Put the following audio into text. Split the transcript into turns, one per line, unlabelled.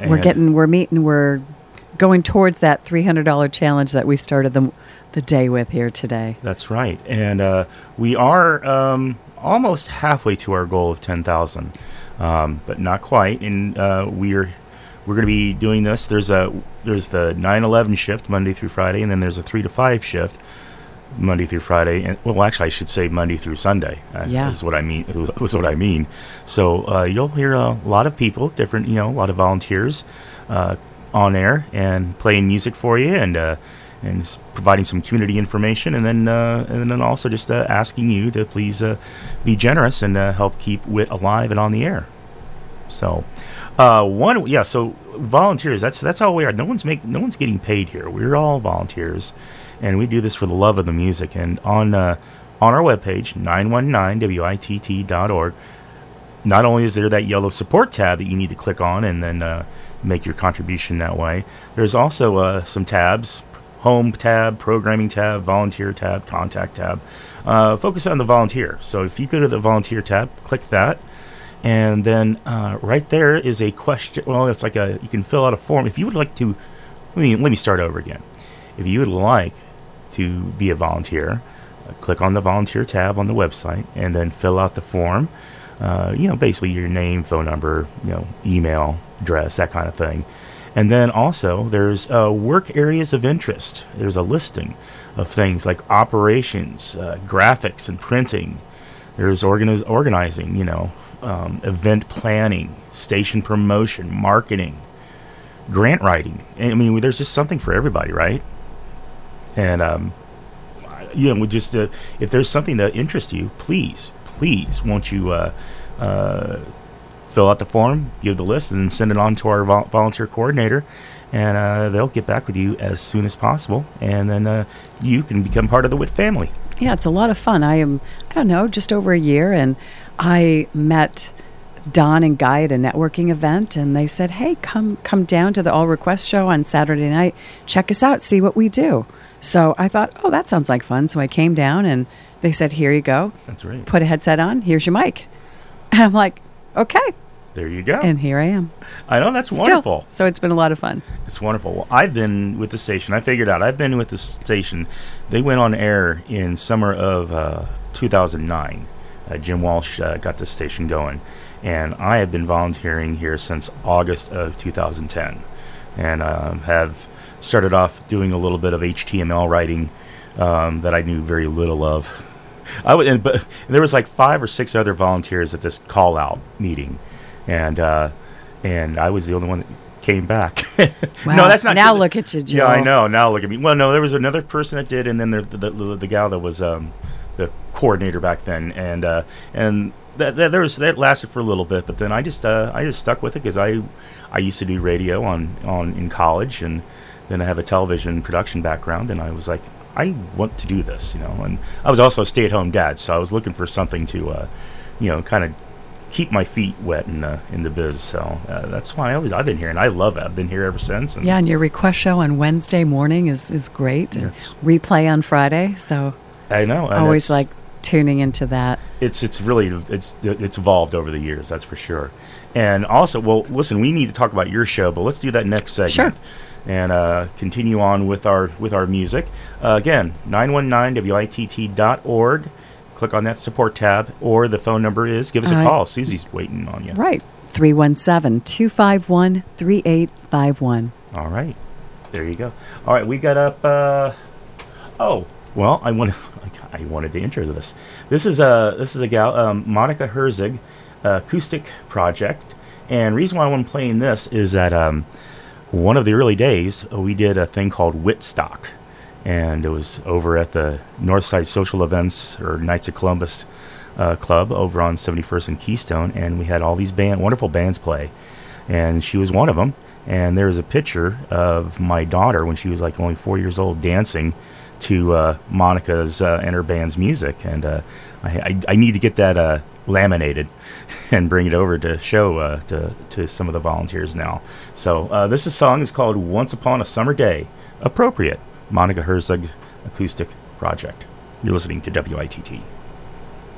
we're going towards that $300 challenge that we started the day with here today.
That's right. And we are almost halfway to our goal of 10,000, but not quite. And we're going to be doing this. There's the 9/11 shift Monday through Friday, and then there's a 3 to 5 shift Monday through Friday. And well, actually, I should say Monday through Sunday. Is what I mean. Was what I mean. So you'll hear a lot of people, different, a lot of volunteers on air and playing music for you, and providing some community information, and then also just asking you to please be generous and help keep WIT alive and on the air. So so volunteers, that's how we are. No one's getting paid here. We're all volunteers, and we do this for the love of the music. And on our webpage, 919witt.org, not only is there that yellow support tab that you need to click on and then make your contribution that way, there's also some tabs: home tab, programming tab, volunteer tab, contact tab. Focus on the volunteer. So if you go to the volunteer tab, click that, and then right there is a question. Well, it's like you can fill out a form. If you would like to, let me start over again. If you would like to be a volunteer, click on the volunteer tab on the website, and then fill out the form. Basically your name, phone number, email address, that kind of thing. And then also there's work areas of interest. There's a listing of things like operations, graphics and printing. There's organizing, event planning, station promotion, marketing, grant writing. And, I mean, there's just something for everybody, right? And we just if there's something that interests you, please, won't you fill out the form, give the list, and then send it on to our volunteer coordinator, and they'll get back with you as soon as possible, and then you can become part of the WIT family.
Yeah, it's a lot of fun. I don't know, just over a year, and I met Don and Guy at a networking event, and they said, hey, come down to the All Request show on Saturday night, check us out, see what we do. So I thought, oh, that sounds like fun. So I came down, and they said, here you go.
That's right.
Put a headset on, here's your mic. And I'm like, okay.
There you go.
And here I am.
I know, that's wonderful.
So it's been a lot of fun.
It's wonderful. Well, I've been with the station. I figured out I've been with the station. They went on air in summer of 2009. Jim Walsh got the station going. And I have been volunteering here since August of 2010. And have started off doing a little bit of HTML writing that I knew very little of. But there was like 5 or 6 other volunteers at this call-out meeting. And I was the only one that came back.
Wow.
No, that's not
now
true.
Look at you, Joe.
Yeah, I know. Now look at me. Well, no, there was another person that did, and then the gal that was the coordinator back then, and that lasted for a little bit, but then I just stuck with it because I used to do radio in college, and then I have a television production background, and I was like, I want to do this, and I was also a stay-at-home dad, so I was looking for something to kind of keep my feet wet in the biz. So that's why I've been here, and I love it. I've been here ever since. And
and your request show on Wednesday morning is great.
Yes.
Replay on Friday. So
I know.
I always like tuning into that.
It's evolved over the years, that's for sure. And also, well, listen, we need to talk about your show, but let's do that next segment.
Sure.
And continue on with our music. Again, 919witt.org. Click on that support tab, or the phone number is, give us a call. Susie's waiting on you.
Right. 317-251-3851.
All right. There you go. All right, we got up... I wanted to intro this. This is a gal, Monica Herzig, acoustic project. And the reason why I'm playing this is that one of the early days, we did a thing called Whitstock. And it was over at the Northside Social Events, or Knights of Columbus Club, over on 71st and Keystone. And we had all these wonderful bands play. And she was one of them. And there was a picture of my daughter when she was like only 4 years old dancing to Monica's and her band's music. And I need to get that laminated and bring it over to show to some of the volunteers now. So this song is called Once Upon a Summer Day. Appropriate. Monica Herzig Acoustic Project. You're listening to WITT.